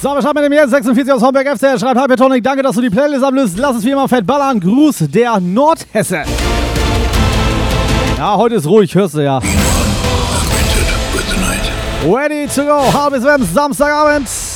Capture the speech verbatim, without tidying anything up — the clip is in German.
So, wir starten mit dem Jens sechsundvierzig aus Homberg F C. Er schreibt, Hi Tonic, danke, dass du die Playlist ablöst. Lass es wie immer fett ballern. Gruß, der Nordhesse. Ja, heute ist ruhig, hörst du ja. Ready to go. Halbes Wemms, Samstagabend.